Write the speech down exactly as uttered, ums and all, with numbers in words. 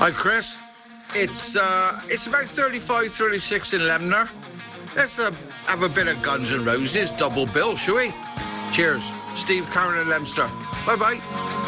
Hi, Chris. It's uh, it's about thirty-five, thirty-six in Lemner. Let's uh, have a bit of Guns N' Roses, double bill, shall we? Cheers. Steve, Karen and Lemster. Bye-bye.